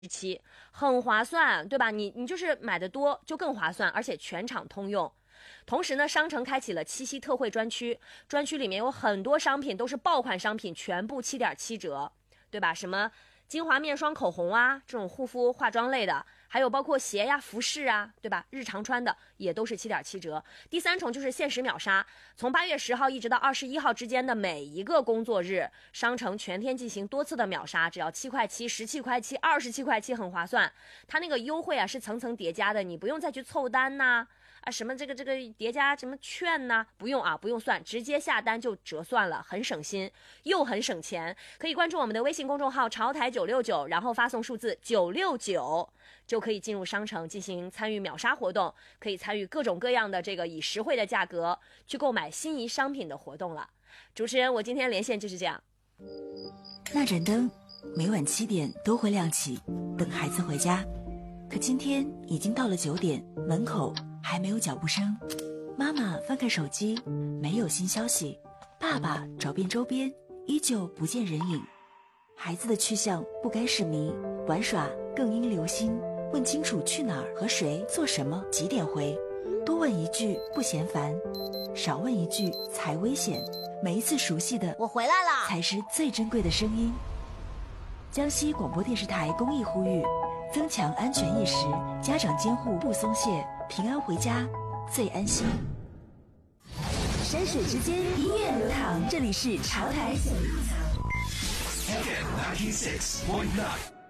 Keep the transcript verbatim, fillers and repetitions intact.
期，很划算，对吧？你你就是买的多就更划算，而且全场通用。同时呢，商城开启了七夕特惠专区，专区里面有很多商品都是爆款商品，全部七点七折，对吧？什么精华面霜、口红啊，这种护肤化妆类的，还有包括鞋呀、服饰啊，对吧？日常穿的也都是七点七折。第三重就是限时秒杀，从八月十号一直到二十一号之间的每一个工作日，商城全天进行多次的秒杀，只要七块七、十七块七、二十七块七，很划算。它那个优惠啊是层层叠加的，你不用再去凑单呐、啊，啊什么这个这个叠加什么券呐、啊，不用啊，不用算，直接下单就折算了，很省心又很省钱。可以关注我们的微信公众号潮台九六九，然后发送数字九六九，就可以进入商城进行参与秒杀活动，可以参与各种各样的这个以实惠的价格去购买心仪商品的活动了。主持人，我今天连线就是这样。 那盏灯每晚七点都会亮起，等孩子回家。可今天已经到了九点，门口还没有脚步声。妈妈翻看手机，没有新消息。爸爸找遍周边，依旧不见人影。孩子的去向不该是谜，玩耍更应留心。问清楚去哪儿和谁做什么几点回，多问一句不嫌烦，少问一句才危险。每一次熟悉的我回来了才是最珍贵的声音。江西广播电视台公益呼吁，增强安全意识，家长监护不松懈，平安回家最安心。山水之间，音乐流淌，这里是潮台小吐槽。 F M ninety six point nine。